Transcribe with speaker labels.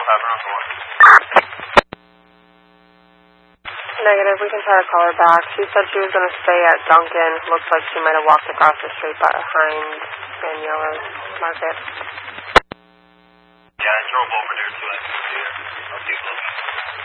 Speaker 1: Negative, we can try to call her back. She said she was going to stay at Dunkin'. Looks like she might have walked across the street behind Daniela's Market.